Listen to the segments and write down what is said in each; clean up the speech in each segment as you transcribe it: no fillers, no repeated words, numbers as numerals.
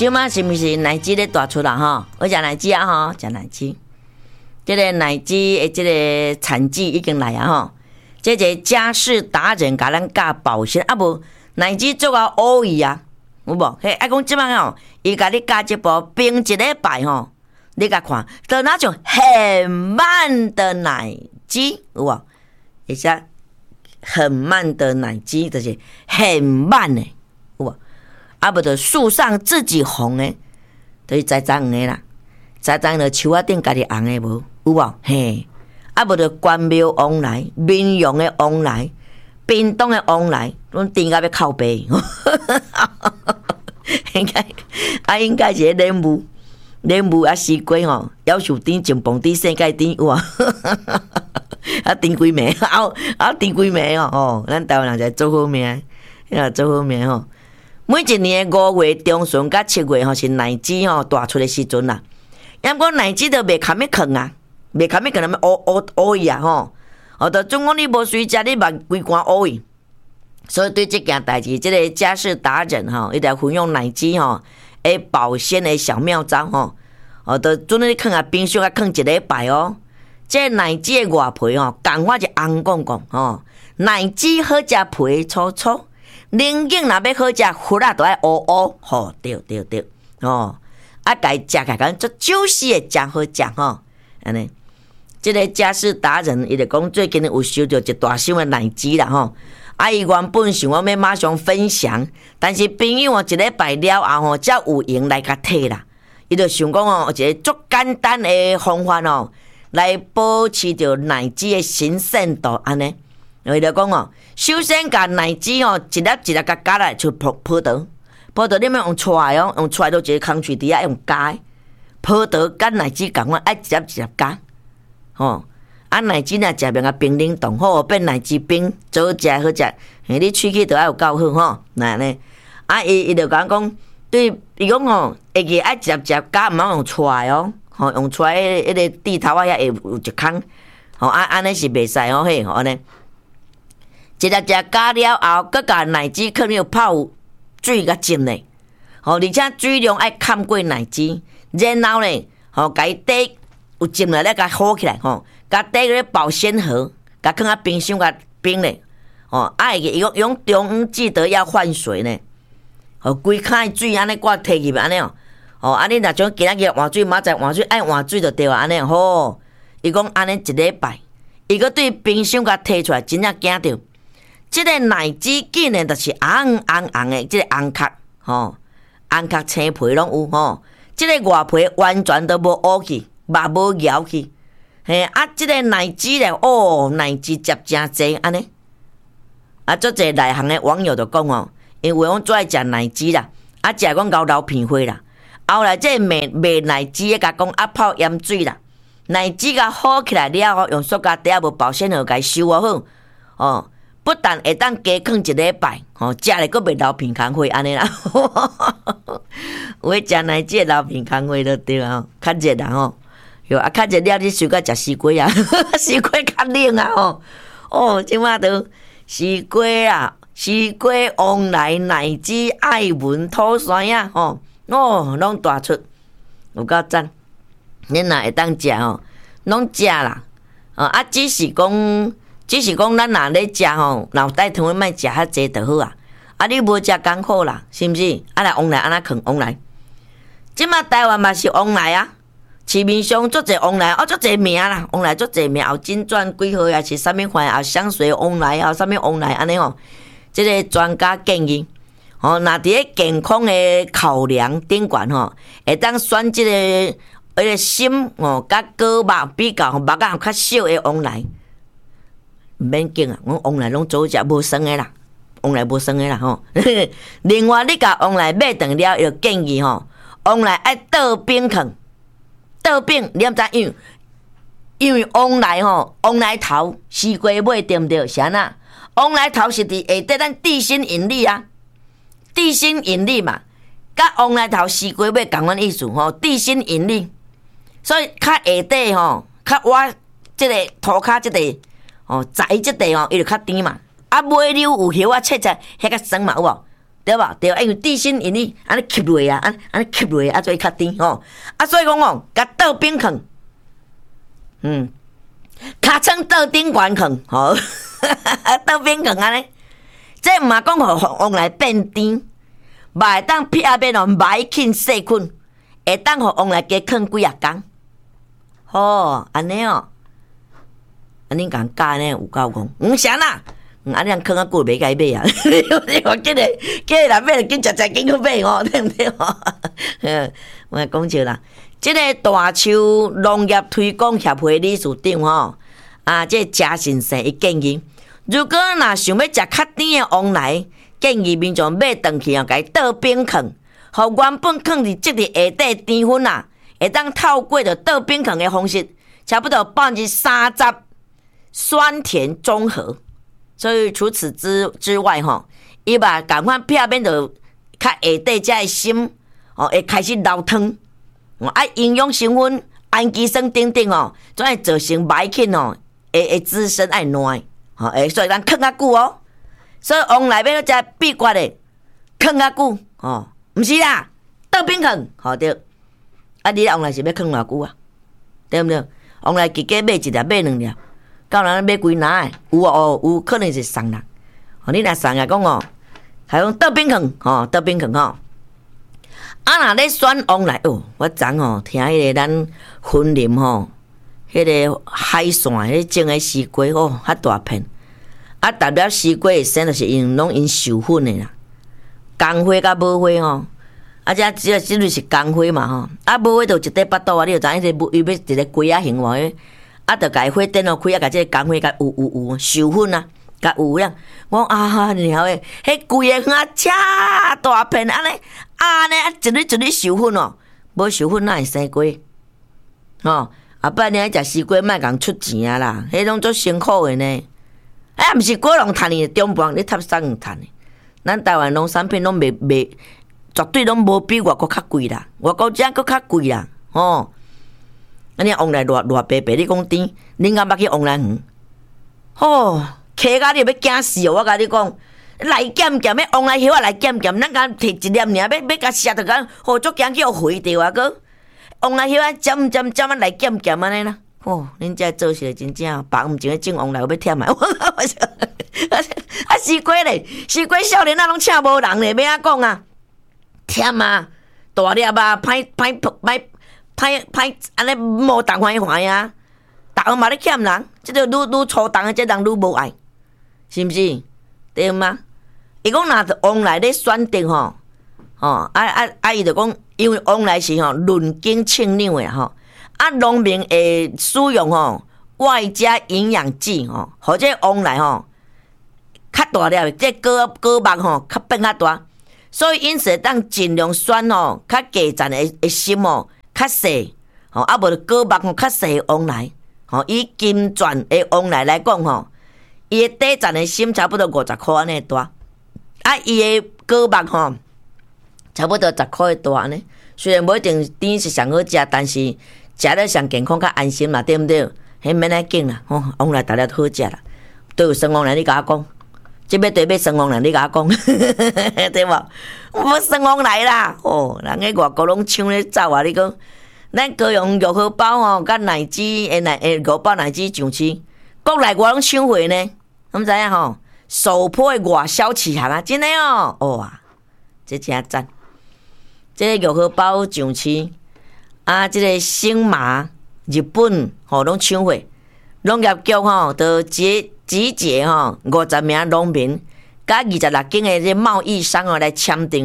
即马是毋是奶鸡咧大出啦吼？我食奶鸡啊吼，食奶鸡。即个奶鸡的即个产季已经来啊吼。这个家事达人甲咱教保鲜啊无奶鸡做啊乌伊啊，有无？嘿，啊讲即摆吼，伊甲你教一部冰一礼拜吼，你甲看，就那种很慢的奶鸡，有无？而且很慢的奶鸡，就是很慢的，有无？啊无就树上自己红的，就是栽赃的啦，栽赃了树仔顶家己红的无，有无？嘿。啊，无就关庙往来、民用的往来、冰冻的往来，拢甜到要靠背。应该是莲雾啊，西瓜吼，夭寿甜、金棒甜、世界甜有啊，啊甜几暝，甜几暝哦，咱台湾人才做好命，做好命吼。每一年的5月中旬甲7月吼是奶鸡吼大出的时阵啦，因过奶鸡都袂堪要啃啊。袂堪要跟他们乌伊啊吼，就总讲你无水食，你目规罐乌伊。所以对这件代志，这个家事达人吼，伊来分享奶鸡吼，保鲜的小妙招吼，就准你放啊冰箱啊放一礼拜哦。这奶鸡的外皮吼，讲法就红讲讲吼，奶鸡好食皮粗粗，冷硬若要好食核啊，都爱乌乌吼，对哦，啊，家食起来做juicy的真好食吼，安尼。这个家事达人，伊就讲最近有收到一大箱的奶鸡啦吼，伊原本想要马上分享，但是朋友一礼拜了后吼，才有闲来甲摕啦。伊就想讲哦，一个足简单的方法哦，来保持着奶鸡的新鲜度安尼。伊就讲哦，首先甲奶鸡哦一粒一粒甲夹来就泡倒，你要用出来哦，用出来都一个空喙底下用夹，泡倒甲奶鸡共款，爱一粒一粒夹。吼，奶鸡若食面啊冰冷冻好，变奶鸡冰，做好食好食。你喙齿都要有够好吼，那呢？伊就讲，对，伊讲吼，会记爱一粒一粒夹，毋通用出来哦，吼，用出来迄个地头啊遐会有一空，吼，安尼是袂使吼嘿，吼安尼。一粒一粒夹了后，佮甲奶鸡可能要泡水甲浸咧，吼，而且水量爱盖过奶鸡，然后咧，吼，甲伊底。有浸来咧，甲好起来吼，甲底个保鲜盒，甲放啊冰箱甲冰咧，哦，用中记得要换水呢，哦，规开水安尼挂摕入安尼哦，哦，你若像今仔日换水，明仔换水，爱换水就对啊，安尼吼，伊讲安尼一礼拜，伊个对冰箱甲摕出来，真正惊着，即个奶鸡竟然就是红的，即个红壳，吼，红壳青皮拢有吼，即个外皮完全都无乌去。嘛无咬去，嘿即个奶鸡咧，奶鸡接真济安尼，足侪内行的网友就讲哦，因为阮最爱食奶鸡啦，食讲咬流片花啦，后来这卖奶鸡的甲讲泡盐水啦，奶鸡甲好起来了后，用塑胶袋无保鲜盒甲伊收好，哦，不但会当加放一礼拜，吼，食咧佫袂流片空花安尼啦，有诶食奶鸡流片空花就对啊，较热啦吼。较热了，你想甲食西瓜啊？西瓜较冷啊！即马都西瓜啊，西瓜、旺来、奶鸡、爱文、土山啊，拢大出，有够赞！恁若会当食拢食啦。只是讲，咱若咧食脑袋疼莫食遐济就好啊。你无食艰苦啦，是毋是？来旺来安那啃旺来，即马台湾嘛是旺来啊。市面上足侪旺来，足侪名啦，旺来足侪名，后金钻几号也是啥物款，后香水旺来，后啥物旺来安尼哦。即个专家建议，若伫咧健康的考量顶悬会当选即个心甲果肉比较肉啊较少的旺来，毋免紧啊，阮旺来拢做食无酸的啦，旺来无酸的啦吼。另外，你甲旺来买断了，要建议旺来爱倒冰放。倒饼你毋知因为旺来头西瓜尾对毋对？是安那？旺来头是伫下底咱地心引力啊，地心引力嘛，甲旺来头西瓜尾共款意思地心引力，所以较下底较挖即个涂骹即个材即个伊就较甜嘛，尾溜有叶啊切切，迄较酸嘛有无？ 对吧？对，因为地心引力安尼吸落啊，安尼吸落啊，所以较甜吼。啊，所以讲哦，甲倒冰放，尻川倒顶悬放，吼，倒冰放安尼。这毋嘛讲互往来变甜，嘛会当避免哦霾菌细菌，会当互往来加放几啊工。吼，安尼哦，安尼共教安尼有够讲，啥啦？安尼人放啊久袂该买啊！你讲今日来买，紧食紧去买哦，对毋对哦？我讲笑啦，即个大树农业推广协会理事长吼，这嘉信生伊建议，如果若想要食较甜的往来，建议民众买回去哦，甲伊倒冰放，互原本放伫即个下底甜粉啊，会当透过着倒冰放的方式，差不多30%酸甜中和。所以除此之外吼，伊嘛共款避免着较下底遮的心会开始流汤，营养成分、氨基酸等等总会造成霾菌会滋生爱烂所以咱放较久哦。所以往内要食秘诀的，放较久毋是啦，倒冰放对。你往内是要放偌久啊？对毋对？往内自己买一粒买两粒。到人买几拿的，有可能是送人。你若送啊讲还讲倒冰放倒冰放若咧选往来我昨听迄个咱婚林迄个海线迄种的西瓜较大片。代表西瓜会生，就是因授粉的啦，公花甲无花这即类是公花嘛无花就一块巴肚你就知影伊要一个龟仔形无？就甲伊花灯开甲即个公花甲有授粉啊，甲有啦。我讲然后迄规个花遮大片安尼一日授粉无授粉哪会生瓜？不然你爱食西瓜，莫共出钱啊啦，迄拢足辛苦的呢。毋是果农趁伊中盘，你塔送趁的。咱台湾农产品拢袂，绝对拢无比外国较贵啦，外国遮佫较贵啦，安尼往来偌白白，你讲甜，恁敢捌去往来园？客家你要惊死哦！我甲你讲，来减减，要往来叶来减减，咱敢摕一粒尔，要甲食着敢，足惊叫回着啊个！往来叶점来减减安尼啦。恁遮做事真正，别毋情种往来要忝啊！西瓜咧，西瓜少年拢请无人咧，要安讲啊？忝啊，大粒啊，歹安尼无同欢啊！逐项嘛咧欠人，即个愈粗重的，即人愈无爱，是毋是？对吗？伊讲若往来咧选择伊就讲，因为往来是论斤称两的农民会使用外加营养剂或者往来较大粒，即果目较变较大，所以因此当尽量选较低层的心较细无就果目较细的往来以金钻的往来来讲伊的底层的心差不多50块安尼大，伊的果目差不多10块大安尼。虽然无一定甜是上好食，但是食了上健康较安心嘛，对毋对？迄免来紧啦，往来逐粒好食啦。都有生往来，你甲我讲，即要对要生往来，你甲我讲，对无？无生往来啦，人喺外国拢抢咧走啊！你讲，咱高雄玉荷包甲奶子五包奶子上市，国内外拢抢货呢，毋知影首波的外销起航啊，真诶这真赞！这个玉荷包上市。这个新马、日本拢抢货，农业局都集结50名农民，甲26间的这贸易商来签订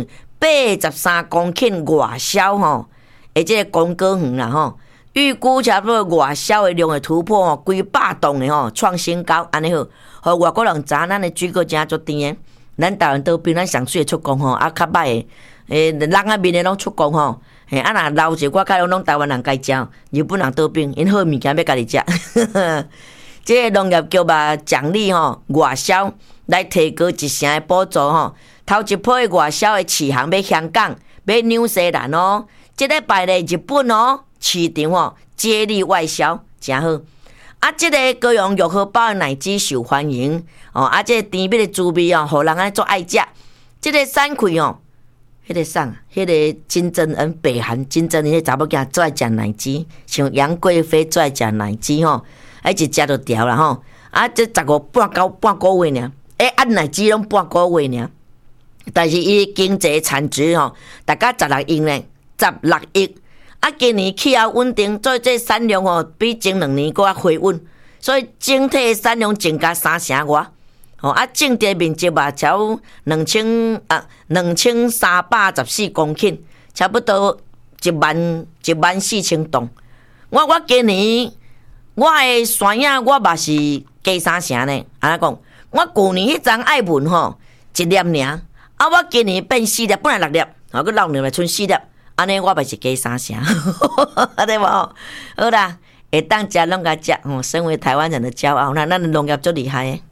83公顷外销这个公果园啦预估差不多外销的量会突破几百吨的创新高，安尼好，互外国人知咱的水果真足甜的，咱台湾岛边咱上水出工较歹的，人啊面的拢出工若留一我较拢台湾人该食，日本人倒边，因好物件要家己食。这个农业局嘛奖励外销来提高一成的补助头一波的外销的市场要香港，要纽西兰这礼拜咧日本市场接力外销，真好。这个高雄玉荷包的奶子受欢迎这个甜蜜的滋味互人足爱食。 这个产气哦，迄个啥，迄个金正恩北韩金正恩迄查某囝最爱食奶鸡，像杨贵妃最爱食奶鸡吼，一食就调啦吼。啊，这15半个月尔，按奶鸡拢半个月尔，但是伊经济产值吼，大概16亿呢，16亿。啊，今年气候稳定，所以这产量吼比前2年搁较回稳，所以整体产量增加3成外。哦，啊，种地面积嘛超2314公顷，差不多14000栋。我今年我的山影我嘛是加3成呢。安怎讲？我旧年迄张爱文吼1粒尔，啊，我今年变4粒，本来6粒，后佫6粒来剩4粒，安尼我嘛是加3成，对无？好啦，会当食拢甲食，身为台湾人的骄傲，那咱的农业足厉害诶。